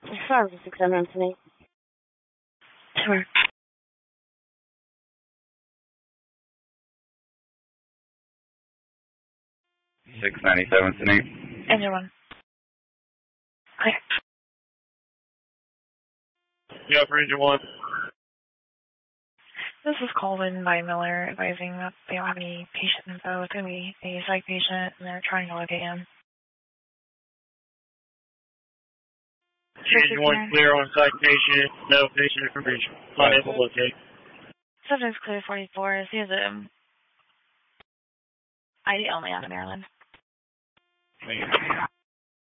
Sorry, 6 Anthony. Sure. $6.97 tonight. Engine 1. Clear. Yeah, for Engine 1. This is called in by Miller advising that they don't have any patient info. It's going to be a psych patient, and they're trying to locate him. Engine 1 clear on site patient. No patient information. Unable to locate. Subject's clear 44. He has a ID only out of Maryland. Thank you.